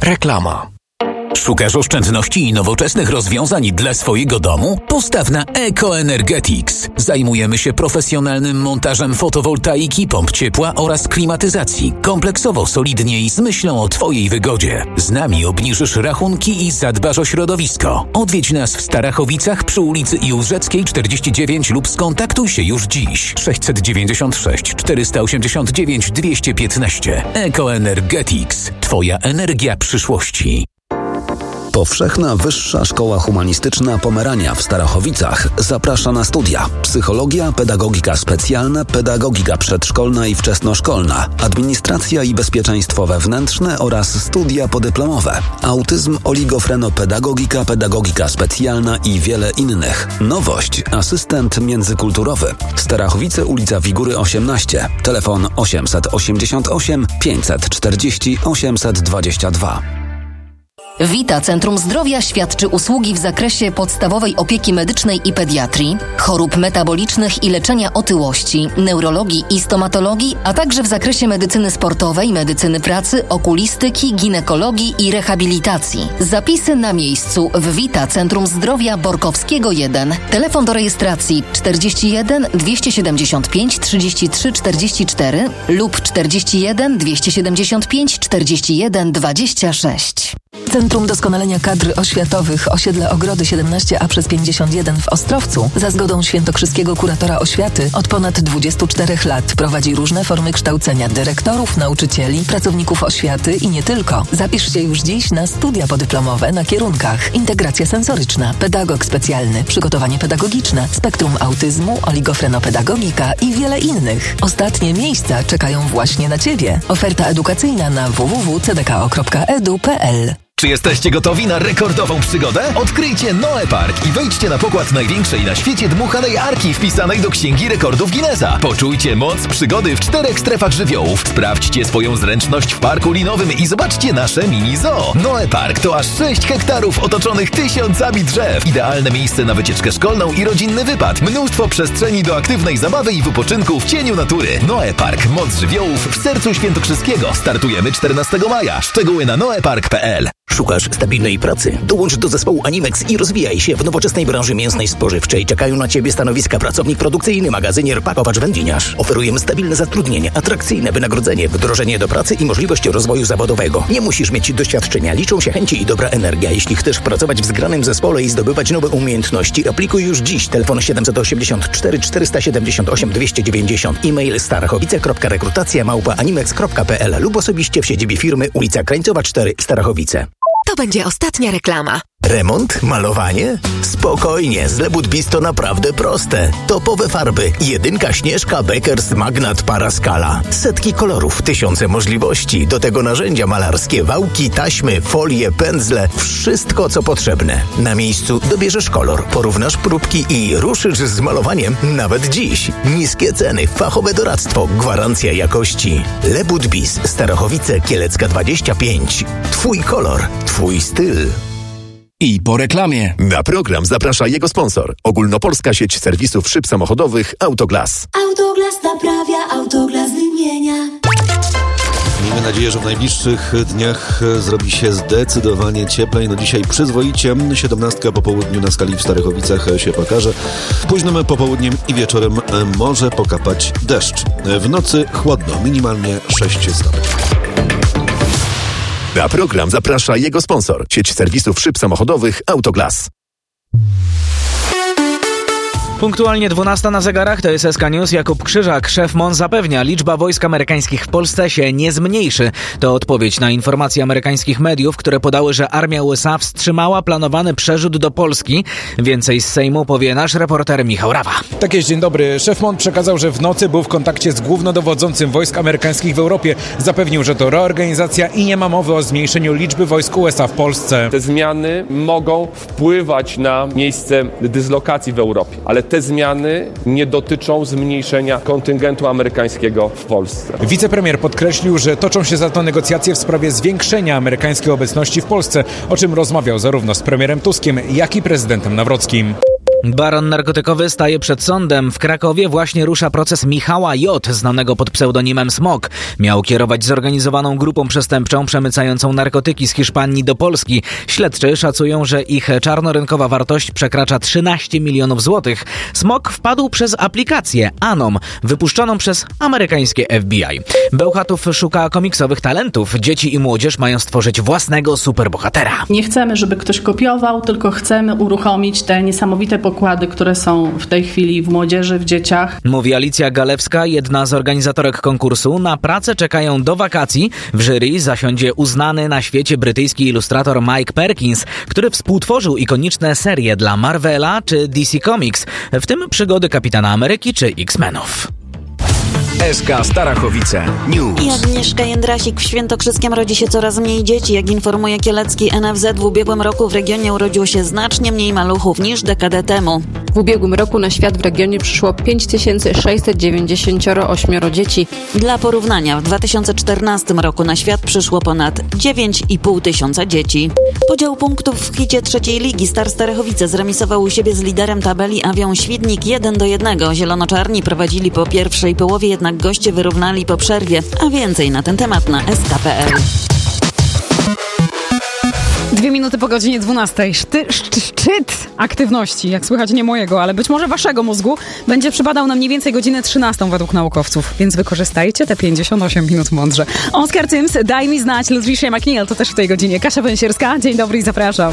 Reklama. Szukasz oszczędności i nowoczesnych rozwiązań dla swojego domu? Postaw na EcoEnergetics. Zajmujemy się profesjonalnym montażem fotowoltaiki, pomp ciepła oraz klimatyzacji. Kompleksowo, solidnie i z myślą o Twojej wygodzie. Z nami obniżysz rachunki i zadbasz o środowisko. Odwiedź nas w Starachowicach przy ulicy Józefskiej 49 lub skontaktuj się już dziś. 696 489 215. EcoEnergetics. Twoja energia przyszłości. Powszechna Wyższa Szkoła Humanistyczna Pomerania w Starachowicach zaprasza na studia: psychologia, pedagogika specjalna, pedagogika przedszkolna i wczesnoszkolna, administracja i bezpieczeństwo wewnętrzne oraz studia podyplomowe, autyzm, oligofrenopedagogika, pedagogika specjalna i wiele innych. Nowość: asystent międzykulturowy. Starachowice, ulica Wigury 18, telefon 888 540 822. Vita Centrum Zdrowia świadczy usługi w zakresie podstawowej opieki medycznej i pediatrii, chorób metabolicznych i leczenia otyłości, neurologii i stomatologii, a także w zakresie medycyny sportowej, medycyny pracy, okulistyki, ginekologii i rehabilitacji. Zapisy na miejscu w Vita Centrum Zdrowia Borkowskiego 1. Telefon do rejestracji 41 275 33 44 lub 41 275 41 26. Centrum Doskonalenia Kadr Oświatowych Osiedle Ogrody 17A przez 51 w Ostrowcu za zgodą świętokrzyskiego kuratora oświaty od ponad 24 lat prowadzi różne formy kształcenia dyrektorów, nauczycieli, pracowników oświaty i nie tylko. Zapisz się już dziś na studia podyplomowe na kierunkach: integracja sensoryczna, pedagog specjalny, przygotowanie pedagogiczne, spektrum autyzmu, oligofrenopedagogika i wiele innych. Ostatnie miejsca czekają właśnie na Ciebie. Oferta edukacyjna na www.cdko.edu.pl. Czy jesteście gotowi na rekordową przygodę? Odkryjcie Noe Park i wejdźcie na pokład największej na świecie dmuchanej arki wpisanej do Księgi Rekordów Guinnessa. Poczujcie moc przygody w 4 strefach żywiołów. Sprawdźcie swoją zręczność w parku linowym i zobaczcie nasze mini zoo. Noe Park to aż 6 hektarów otoczonych tysiącami drzew. Idealne miejsce na wycieczkę szkolną i rodzinny wypad. Mnóstwo przestrzeni do aktywnej zabawy i wypoczynku w cieniu natury. Noe Park. Moc żywiołów w sercu świętokrzyskiego. Startujemy 14 maja. Szczegóły na noepark.pl. Szukasz stabilnej pracy? Dołącz do zespołu Animex i rozwijaj się w nowoczesnej branży mięsnej spożywczej. Czekają na Ciebie stanowiska: pracownik produkcyjny, magazynier, pakowacz, wędliniarz. Oferujemy stabilne zatrudnienie, atrakcyjne wynagrodzenie, wdrożenie do pracy i możliwość rozwoju zawodowego. Nie musisz mieć doświadczenia, liczą się chęci i dobra energia. Jeśli chcesz pracować w zgranym zespole i zdobywać nowe umiejętności, aplikuj już dziś. Telefon 784 478 290. E-mail starachowice.rekrutacja@animex.pl lub osobiście w siedzibie firmy, ulica Krańcowa 4, Starachowice. To będzie ostatnia reklama. Remont? Malowanie? Spokojnie, z Lebudbis to naprawdę proste. Topowe farby. Jedynka Śnieżka, Beckers, Magnat, Paraskala. Setki kolorów, tysiące możliwości. Do tego narzędzia malarskie, wałki, taśmy, folie, pędzle. Wszystko, co potrzebne. Na miejscu dobierzesz kolor, porównasz próbki i ruszysz z malowaniem nawet dziś. Niskie ceny, fachowe doradztwo, gwarancja jakości. Lebudbis, Starachowice, Kielecka 25. Twój kolor, twój styl. I po reklamie. Na program zaprasza jego sponsor. Ogólnopolska sieć serwisów szyb samochodowych Autoglas. Autoglas naprawia, Autoglas wymienia. Miejmy nadzieję, że w najbliższych dniach zrobi się zdecydowanie cieplej. No dzisiaj przyzwoicie. 17 po południu na skali w Starachowicach się pokaże. Późnym popołudniem i wieczorem może pokapać deszcz. W nocy chłodno, minimalnie 6 stopni. Na program zaprasza jego sponsor. Sieć serwisów szyb samochodowych Autoglas. Punktualnie 12 na zegarach, to jest SK News. Jakub Krzyżak, szef MON, zapewnia, liczba wojsk amerykańskich w Polsce się nie zmniejszy. To odpowiedź na informacje amerykańskich mediów, które podały, że armia USA wstrzymała planowany przerzut do Polski. Więcej z Sejmu powie nasz reporter Michał Rawa. Tak jest, dzień dobry. Szef MON przekazał, że w nocy był w kontakcie z głównodowodzącym wojsk amerykańskich w Europie. Zapewnił, że to reorganizacja i nie ma mowy o zmniejszeniu liczby wojsk USA w Polsce. Te zmiany mogą wpływać na miejsce dyslokacji w Europie, ale te zmiany nie dotyczą zmniejszenia kontyngentu amerykańskiego w Polsce. Wicepremier podkreślił, że toczą się za to negocjacje w sprawie zwiększenia amerykańskiej obecności w Polsce, o czym rozmawiał zarówno z premierem Tuskiem, jak i prezydentem Nawrockim. Baron narkotykowy staje przed sądem. W Krakowie właśnie rusza proces Michała J., znanego pod pseudonimem Smok. Miał kierować zorganizowaną grupą przestępczą przemycającą narkotyki z Hiszpanii do Polski. Śledczy szacują, że ich czarnorynkowa wartość przekracza 13 milionów złotych. Smok wpadł przez aplikację Anom, wypuszczoną przez amerykańskie FBI. Bełchatów szuka komiksowych talentów. Dzieci i młodzież mają stworzyć własnego superbohatera. Nie chcemy, żeby ktoś kopiował, tylko chcemy uruchomić te niesamowite pokłady, które są w tej chwili w młodzieży, w dzieciach. Mówi Alicja Galewska, jedna z organizatorek konkursu. Na pracę czekają do wakacji. W jury zasiądzie uznany na świecie brytyjski ilustrator Mike Perkins, który współtworzył ikoniczne serie dla Marvela czy DC Comics, w tym przygody Kapitana Ameryki czy X-Menów. SK Starachowice News. I Agnieszka Jędrasik. W Świętokrzyskiem rodzi się coraz mniej dzieci. Jak informuje kielecki NFZ, w ubiegłym roku w regionie urodziło się znacznie mniej maluchów niż dekadę temu. W ubiegłym roku na świat w regionie przyszło 5698 dzieci. Dla porównania, w 2014 roku na świat przyszło ponad 9,5 tysiąca dzieci. Podział punktów w hicie trzeciej ligi. Star Starachowice zremisował u siebie z liderem tabeli Awią Świdnik 1-1. Zielonoczarni prowadzili po pierwszej połowie, jednak goście wyrównali po przerwie. A więcej na ten temat na sk.pl. 2 minuty po godzinie 12. Szczyt aktywności, jak słychać nie mojego, ale być może waszego mózgu, będzie przypadał na mniej więcej godzinę 13 według naukowców. Więc wykorzystajcie te 58 minut mądrze. Oskar Tyms, Daj mi znać, Ludwisze McNeil, to też w tej godzinie. Kasia Węsierska, dzień dobry i zapraszam.